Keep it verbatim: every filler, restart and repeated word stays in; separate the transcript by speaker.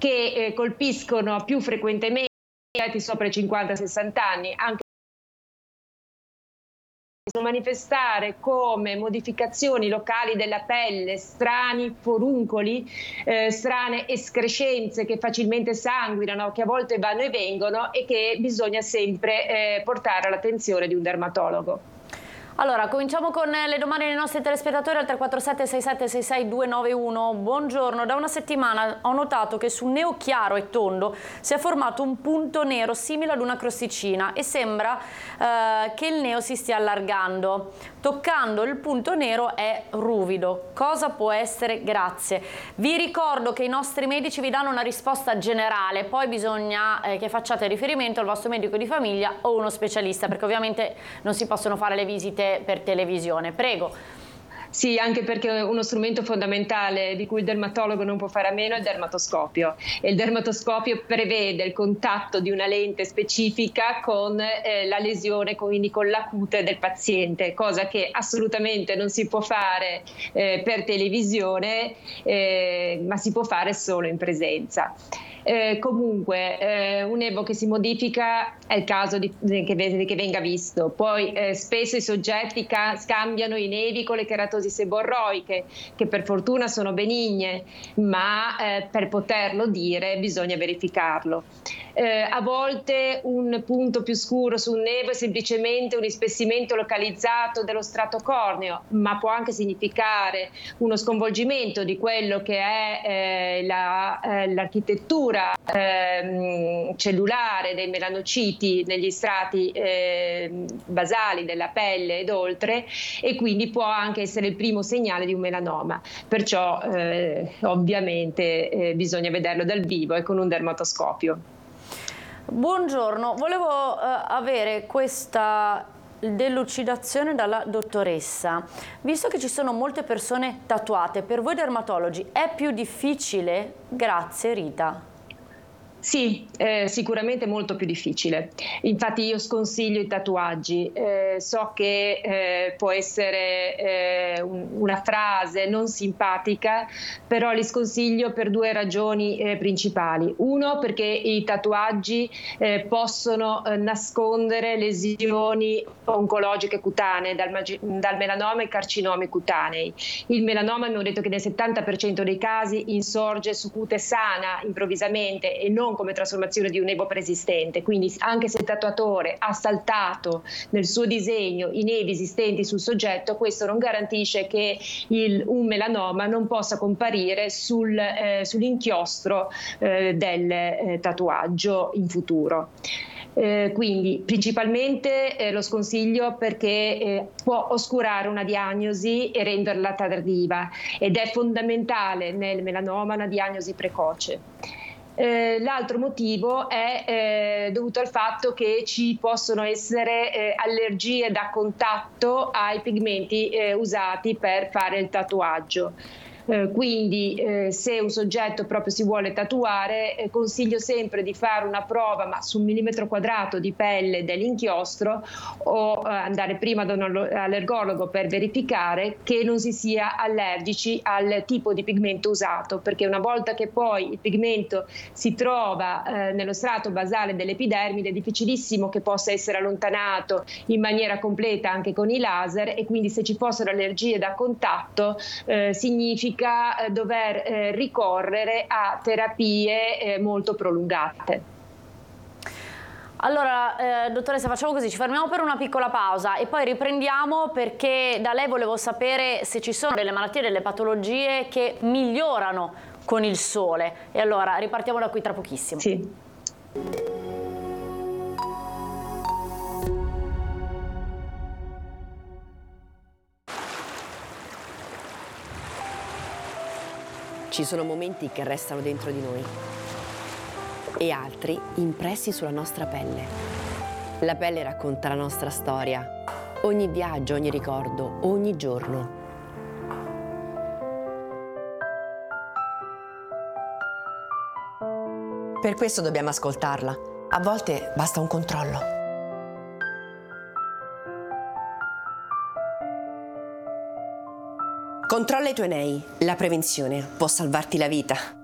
Speaker 1: che eh, colpiscono più frequentemente sopra i cinquanta sessanta anni, anche manifestare come modificazioni locali della pelle, strani foruncoli, eh, strane escrescenze che facilmente sanguinano, che a volte vanno e vengono e che bisogna sempre eh, portare all'attenzione di un dermatologo.
Speaker 2: Allora, cominciamo con le domande dei nostri telespettatori al tre quattro sette sei sette sei sei due nove uno. Buongiorno, da una settimana ho notato che sul neo chiaro e tondo si è formato un punto nero simile ad una crosticina e sembra eh, che il neo si stia allargando. Toccando il punto nero è ruvido. Cosa può essere? Grazie. Vi ricordo che i nostri medici vi danno una risposta generale, poi bisogna eh, che facciate riferimento al vostro medico di famiglia o uno specialista, perché ovviamente non si possono fare le visite per televisione. Prego.
Speaker 1: Sì, anche perché uno strumento fondamentale di cui il dermatologo non può fare a meno è il dermatoscopio. E il dermatoscopio prevede il contatto di una lente specifica con eh, la lesione, quindi con la cute del paziente, cosa che assolutamente non si può fare eh, per televisione, eh, ma si può fare solo in presenza. Eh, comunque eh, un nevo che si modifica è il caso di, che, che venga visto. Poi eh, spesso i soggetti ca- scambiano i nevi con le keratosi seborroiche, che per fortuna sono benigne, ma eh, per poterlo dire bisogna verificarlo. Eh, a volte un punto più scuro su un nevo è semplicemente un ispessimento localizzato dello strato corneo, ma può anche significare uno sconvolgimento di quello che è eh, la, eh, l'architettura eh, cellulare dei melanociti negli strati eh, basali della pelle ed oltre, e quindi può anche essere il primo segnale di un melanoma. Perciò eh, ovviamente eh, bisogna vederlo dal vivo e con un dermatoscopio.
Speaker 2: Buongiorno, volevo uh, avere questa delucidazione dalla dottoressa. Visto che ci sono molte persone tatuate, per voi dermatologi è più difficile? Grazie, Rita.
Speaker 1: Sì, eh, sicuramente molto più difficile. Infatti io sconsiglio i tatuaggi. Eh, so che eh, può essere eh, un, una frase non simpatica, però li sconsiglio per due ragioni eh, principali. Uno, perché i tatuaggi eh, possono eh, nascondere lesioni oncologiche cutanee, dal, dal melanoma ai carcinomi cutanei. Il melanoma, abbiamo detto che nel settanta per cento dei casi insorge su cute sana improvvisamente e non come trasformazione di un nevo preesistente, quindi anche se il tatuatore ha saltato nel suo disegno i nevi esistenti sul soggetto, questo non garantisce che il, un melanoma non possa comparire sul, eh, sull'inchiostro eh, del eh, tatuaggio in futuro. Eh, quindi principalmente eh, lo sconsiglio perché eh, può oscurare una diagnosi e renderla tardiva, ed è fondamentale nel melanoma una diagnosi precoce. Eh, l'altro motivo è eh, dovuto al fatto che ci possono essere eh, allergie da contatto ai pigmenti eh, usati per fare il tatuaggio. Eh, quindi eh, se un soggetto proprio si vuole tatuare, eh, consiglio sempre di fare una prova ma su un millimetro quadrato di pelle dell'inchiostro, o eh, andare prima da un allergologo per verificare che non si sia allergici al tipo di pigmento usato, perché una volta che poi il pigmento si trova eh, nello strato basale dell'epidermide è difficilissimo che possa essere allontanato in maniera completa anche con i laser, e quindi se ci fossero allergie da contatto eh, significa dover eh, ricorrere a terapie eh, molto prolungate.
Speaker 2: Allora, eh, dottoressa, facciamo così, ci fermiamo per una piccola pausa e poi riprendiamo, perché da lei volevo sapere se ci sono delle malattie, delle patologie che migliorano con il sole. E allora ripartiamo da qui tra pochissimo.
Speaker 1: Sì.
Speaker 3: Ci sono momenti che restano dentro di noi e altri impressi sulla nostra pelle. La pelle racconta la nostra storia, ogni viaggio, ogni ricordo, ogni giorno. Per questo dobbiamo ascoltarla. A volte basta un controllo. Controlla i tuoi nei. La prevenzione può salvarti la vita.